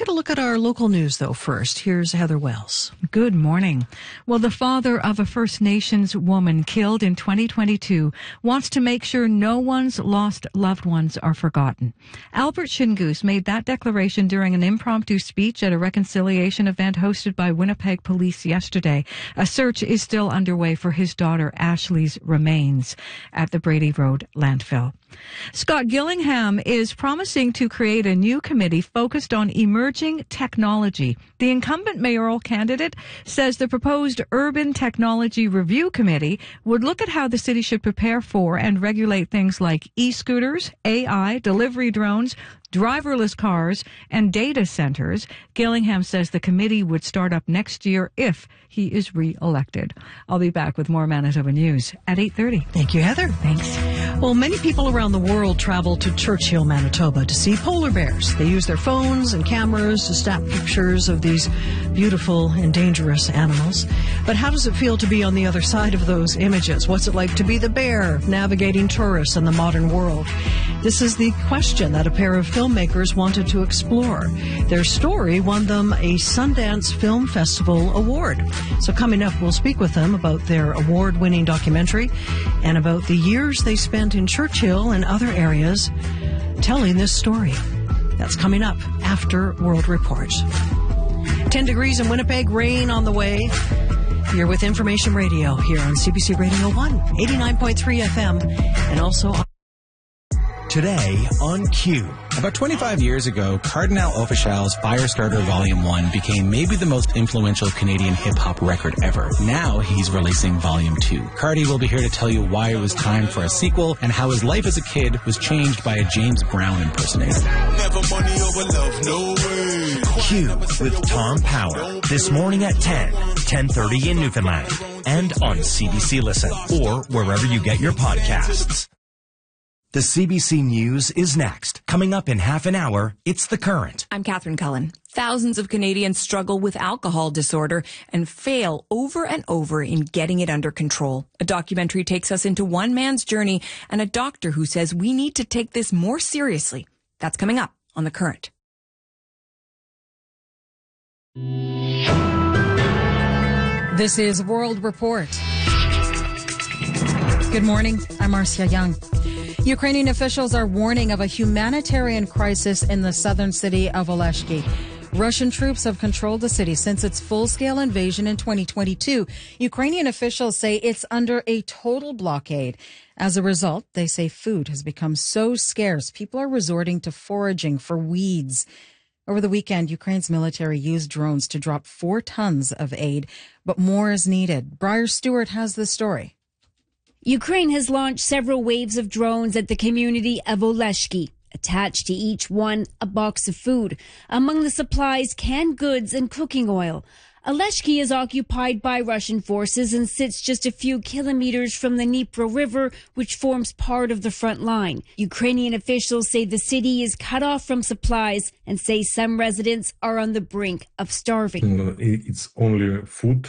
get a look at our local news, though, first. Here's Heather Wells. Good morning. Well, the father of a First Nations woman killed in 2022 wants to make sure no one's lost loved ones are forgotten. Albert Shingoose made that declaration during an impromptu speech at a reconciliation event hosted by Winnipeg Police yesterday. A search is still underway for his daughter Ashley's remains at the Brady Road landfill. Scott Gillingham is promising to create a new committee focused on emerging technology. The incumbent mayoral candidate says the proposed Urban Technology Review Committee would look at how the city should prepare for and regulate things like e-scooters, AI, delivery drones, driverless cars, and data centers. Gillingham says the committee would start up next year if he is re-elected. I'll be back with more Manitoba News at 8:30. Thank you, Heather. Thanks. Well, many people around the world travel to Churchill, Manitoba to see polar bears. They use their phones and cameras to snap pictures of these beautiful and dangerous animals. But how does it feel to be on the other side of those images? What's it like to be the bear navigating tourists in the modern world? This is the question that a pair of filmmakers wanted to explore. Their story won them a Sundance Film Festival award. So coming up, we'll speak with them about their award-winning documentary and about the years they spent in Churchill and other areas telling this story. That's coming up after World Report. 10 degrees in Winnipeg, rain on the way. You're with Information Radio here on CBC Radio 1, 89.3 FM, and also on Today on Q. About 25 years ago, Cardinal Offishal's Firestarter Volume 1 became maybe the most influential Canadian hip-hop record ever. Now he's releasing Volume 2. Cardi will be here to tell you why it was time for a sequel and how his life as a kid was changed by a James Brown impersonator. Never money over love, no way. Q with Tom Power. This morning at 10:30 in Newfoundland. And on CBC Listen or wherever you get your podcasts. The CBC News is next. Coming up in half an hour, it's The Current. I'm Catherine Cullen. Thousands of Canadians struggle with alcohol disorder and fail over and over in getting it under control. A documentary takes us into one man's journey and a doctor who says we need to take this more seriously. That's coming up on The Current. This is World Report. Good morning. I'm Marcia Young. Ukrainian officials are warning of a humanitarian crisis in the southern city of Oleshki. Russian troops have controlled the city since its full-scale invasion in 2022. Ukrainian officials say it's under a total blockade. As a result, they say food has become so scarce, people are resorting to foraging for weeds. Over the weekend, Ukraine's military used drones to drop 4 tons of aid, but more is needed. Briar Stewart has the story. Ukraine has launched several waves of drones at the community of Oleshki. Attached to each one, a box of food. Among the supplies, canned goods and cooking oil. Oleshki is occupied by Russian forces and sits just a few kilometers from the Dnipro River, which forms part of the front line. Ukrainian officials say the city is cut off from supplies and say some residents are on the brink of starving. It's only food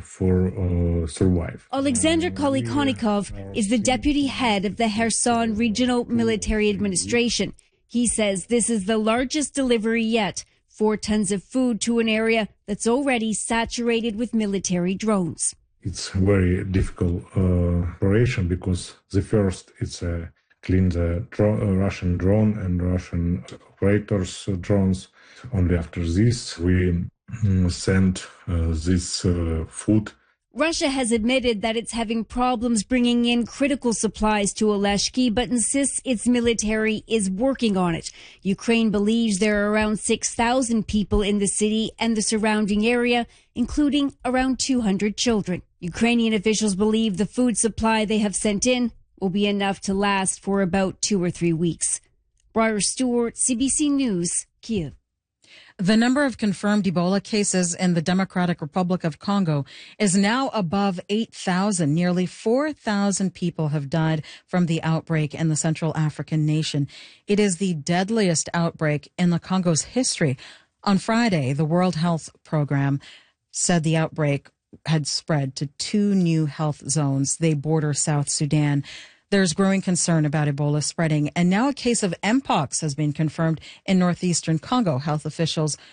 for survive. Alexander Kolikonikov is the deputy head of the Kherson Regional Military Administration. He says this is the largest delivery yet. 4 tons of food to an area that's already saturated with military drones. It's a very difficult operation because the first it's clean the Russian drone and Russian operators' drones. Only after this we send this food. Russia has admitted that it's having problems bringing in critical supplies to Oleshki, but insists its military is working on it. Ukraine believes there are around 6,000 people in the city and the surrounding area, including around 200 children. Ukrainian officials believe the food supply they have sent in will be enough to last for about 2 or 3 weeks. Briar Stewart, CBC News, Kyiv. The number of confirmed Ebola cases in the Democratic Republic of Congo is now above 8,000. Nearly 4,000 people have died from the outbreak in the Central African nation. It is the deadliest outbreak in the Congo's history. On Friday, the World Health Program said the outbreak had spread to 2 new health zones. They border South Sudan. There's growing concern about Ebola spreading, and now a case of Mpox has been confirmed in northeastern Congo. Health officials